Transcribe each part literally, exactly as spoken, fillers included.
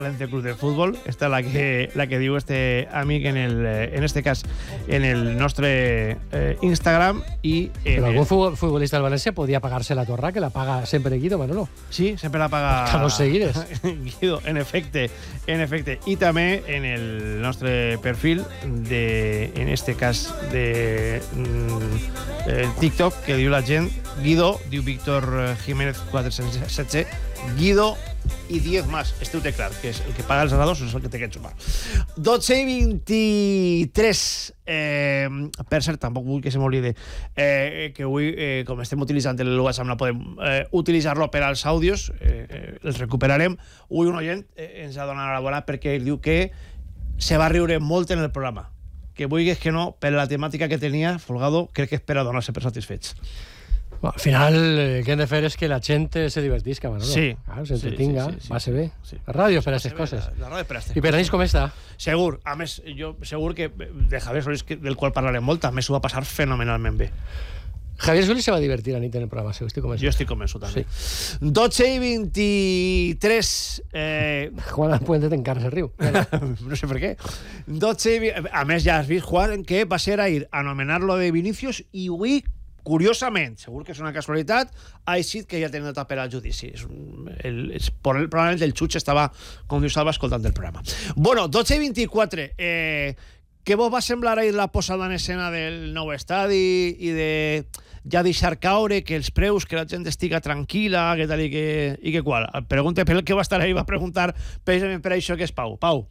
València Club de Futbol, esta la que, la que diu este amic en, el, en este cas en el nostre eh, Instagram i... Però algun futbolista del València podia pagar-se la torra, que la paga sempre Guido, Manolo. Sí, sempre la paga... Carlos Seguides. Guido, en efecte, en efecte. I també en el nostre perfil de, en este cas de mm, el TikTok, que diu la gent, Guido, diu Víctor Jiménez quatre-cents setze, Guido i diez más, este ho té clar, que és el que paga els asadors és el que té que xupar. dotze i vint-i-tres. Eh, per cert, tampoc vull que se m'oblide eh, que avui, eh, com estem utilitzant el WhatsApp, no podem eh, utilitzar-lo per als àudios, eh, eh, els recuperarem. Avui un oient eh, ens ha donat la bona perquè ell diu que se va riure molt en el programa, que vulguis que no, per la temàtica que tenia, Folgado, crec que espera donar-se per satisfets. Bueno, al final, el que hem de fer és que la gent se divertisca, Manolo. Sí. Claro, se entretinga, sí, sí, sí, va ser bé. Sí. La ràdio és per a aquestes coses. La, la ràdio és per a aquestes I per a ells com està? Segur. A més, jo segur que de Javier Solís, del qual parlarem molt, també s'ho va passar fenomenalment bé. Javier Solís se va divertir a nit en el programa, sí, estic convençut. Jo estic convençut, també. Sí. dotze i vint-i-tres. Eh... Juan Puente encara se riu. No sé per què. dotze i vint... A més, ja has vist, Juan, que va ser ahir anomenar-lo de Vinícius i avui, curiosament, segur que és una casualitat, ha eixit que ja tenen data per al judici. És un, el, és, probablement el Xuch estava, com diu Salva, escoltant el programa. Bueno, dotze i vint-i-quatre. Eh, què vos va semblar ahir la posada en escena del nou estadi i de ja deixar caure que els preus, que la gent estiga tranquil·la, que tal i que, i que qual? Pregunta per el que va estar ahí, va preguntar precisament per això que és Pau. Pau.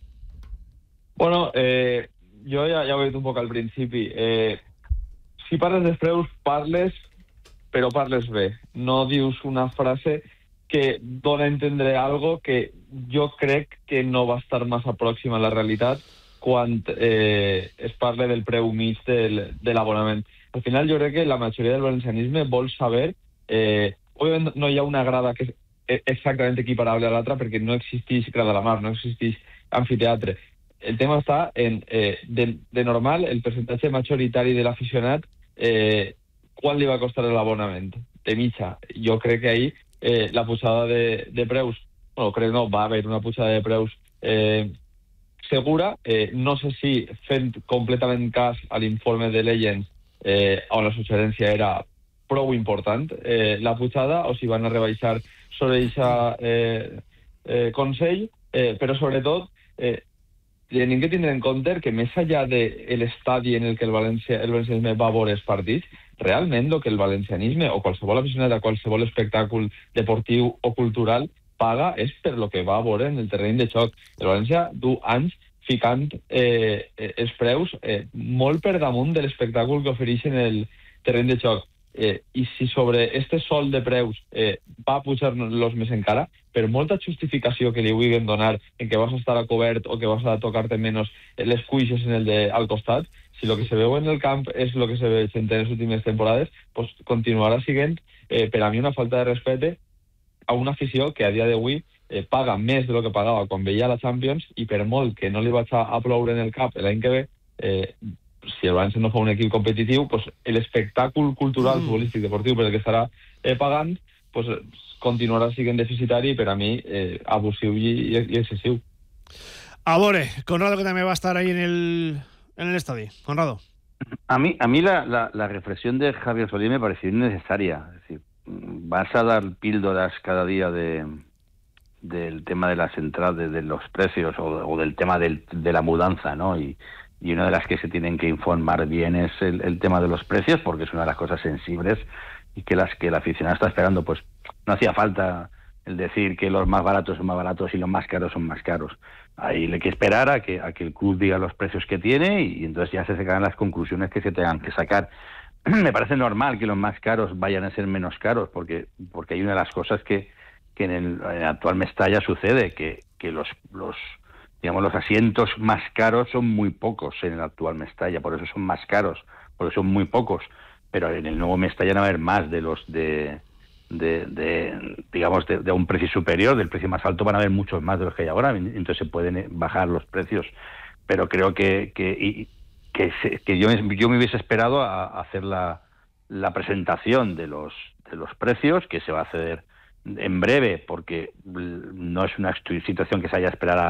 Bueno, eh, jo ja, ja ho he dit un poc al principi. Eh, si parles dels preus, parles, però parles bé. No dius una frase que dona a entendre algo que jo crec que no va estar massa pròxima a la realitat quan eh, es parla del preu mig del, de l'abonament. Al final jo crec que la majoria del valencianisme vol saber... Eh, òbviament no hi ha una grada que és exactament equiparable a l'altra perquè no existeix Grada de la Mar, no existeix amfiteatre. El tema està en, eh, de, de normal, el percentatge majoritari de l'aficionat, eh, quan li va costar l'abonament? De mitja. Jo crec que ahir eh, la pujada de, de preus, bueno, crec no, va haver una pujada de preus eh, segura, eh, no sé si fent completament cas a l'informe de Legends, eh, on la suggerència era prou important, eh, la pujada, o si van a rebaixar sobre aquest eh, eh, Consell, eh, però sobretot eh, tenim que tindre en compte que més enllà de l'estadi en el que el, València, el valencianisme va veure els partits, realment el que el valencianisme o qualsevol aficionat a qualsevol espectacle deportiu o cultural paga és per lo que va veure en el terreny de xoc. El València du anys ficant eh, els preus eh, molt per damunt de l'espectacle que ofereixen el terreny de xoc. Eh, I si sobre este sol de preus eh, va pujar-los més encara, per molta justificació que li vulguin donar en que vas a estar a cobert o que vas a tocar-te menys les cuixes en el de, al costat, si el que se veu en el camp és el que se veu en les últimes temporades, pues continuarà siguent eh, per a mi una falta de respecte a una afició que a dia d'avui eh, paga més de lo que pagava quan veia la Champions i per molt que no li vaig a, a ploure en el cap l'any que ve, eh, si el València no fa un equip competitiu, pues l'espectacle cultural, mm. futbolístic, deportiu per el que estarà eh, pagant, pues continuarà sent deficitari i per a mi eh, abusiu i, i excessiu. A veure, Conrado, que també va estar ahí en el en el estadio. Conrado. A mí, a mí la, la, la reflexión de Javier Solís me pareció innecesaria. Es decir, vas a dar píldoras cada día de del tema de las entradas, de, de los precios o, o del tema del, de la mudanza, ¿no? Y Y una de las que se tienen que informar bien es el, el tema de los precios, porque es una de las cosas sensibles y que las que el aficionado está esperando. Pues no hacía falta el decir que los más baratos son más baratos y los más caros son más caros. Ahí hay que esperar a que, a que el club diga los precios que tiene y, y entonces ya se sacan las conclusiones que se tengan que sacar. Me parece normal que los más caros vayan a ser menos caros, porque porque hay una de las cosas que, que en, el, en el actual Mestalla sucede, que, que los... los digamos, los asientos más caros son muy pocos en el actual Mestalla, por eso son más caros, porque son muy pocos, pero en el nuevo Mestalla no va a haber más de los de, de, de digamos, de, de un precio superior, del precio más alto van a haber muchos más de los que hay ahora, entonces se pueden bajar los precios, pero creo que que, y, que, se, que yo, yo me hubiese esperado a, a hacer la, la presentación de los, de los precios, que se va a hacer en breve, porque no es una situación que se haya esperado